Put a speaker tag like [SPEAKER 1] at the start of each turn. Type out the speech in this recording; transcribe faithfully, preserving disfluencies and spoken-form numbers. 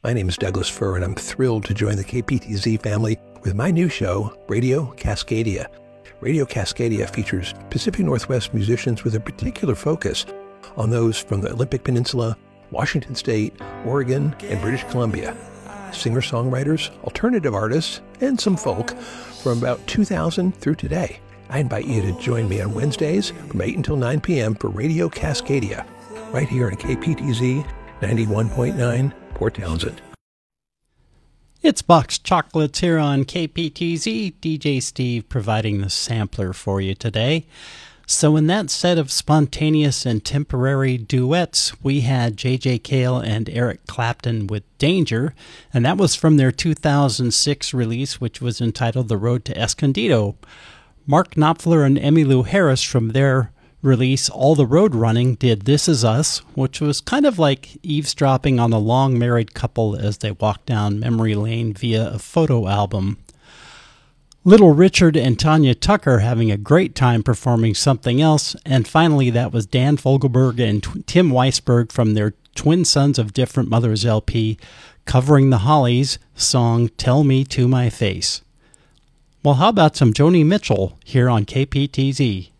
[SPEAKER 1] My name is Douglas Furr, and I'm thrilled to join the K P T Z family with my new show, Radio Cascadia. Radio Cascadia features Pacific Northwest musicians with a particular focus on those from the Olympic Peninsula, Washington State, Oregon, and British Columbia. Singer-songwriters, alternative artists, and some folk from about two thousand through today. I invite you to join me on Wednesdays from eight until nine p.m. for Radio Cascadia, right here on K P T Z ninety-one point nine, Port Townsend.
[SPEAKER 2] It's Box Chocolates here on K P T Z. D J Steve providing the sampler for you today. So in that set of spontaneous and temporary duets, we had J J Cale and Eric Clapton with Danger, and that was from their two thousand six release, which was entitled The Road to Escondido. Mark Knopfler and Emmylou Harris from their release All the Road Running did This Is Us, which was kind of like eavesdropping on a long married couple as they walked down memory lane via a photo album. Little Richard and Tanya Tucker having a great time performing Something Else, and finally that was Dan Fogelberg and T- Tim Weisberg from their Twin Sons of Different Mothers L P covering the Hollies song Tell Me to My Face. Well, how about some Joni Mitchell here on K P T Z?